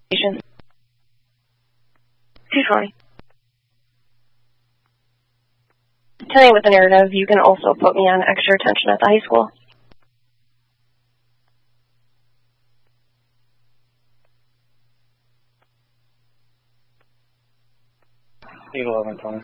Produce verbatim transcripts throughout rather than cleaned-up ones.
two twenty. Tell you with the narrative, you can also put me on extra attention at the high school. eight eleven, Tony.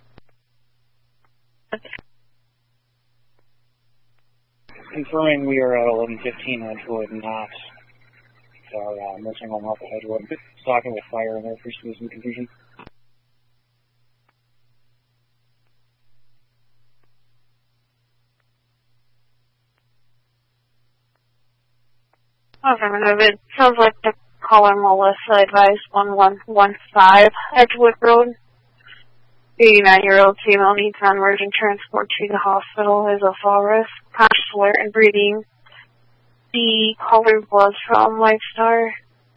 Confirming we are at eleven fifteen Edgewood, not our uh, nursing home off of Edgewood. Talking with fire in there for some confusion. Affirmative. It sounds like the caller Melissa advised one one one five Edgewood Road. eighty-nine-year-old female needs non-emergent transport to the hospital, is a fall risk, conscious, alert, and breathing. The caller was from Lifestar.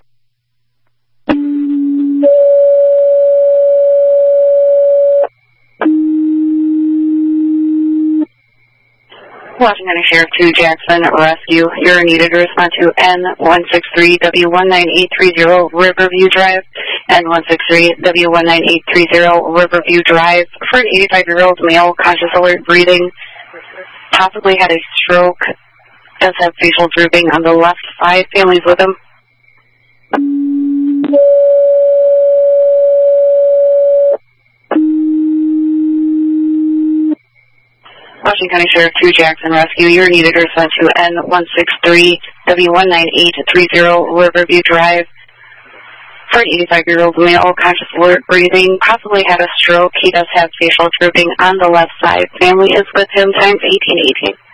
Washington County Sheriff two Jackson Rescue. You're needed to respond to N one six three W one nine eight three zero Riverview Drive. N one six three W one nine eight three zero Riverview Drive. For an eighty-five-year-old male, conscious, alert, breathing, possibly had a stroke, does have facial drooping on the left side. Families with him. Washington County Sheriff two Jackson Rescue. You're needed to respond to N one six three W one nine eight three zero Riverview Drive. For an eighty-five-year-old male, conscious, alert, breathing, possibly had a stroke. He does have facial drooping on the left side. Family is with him, times eighteen eighteen.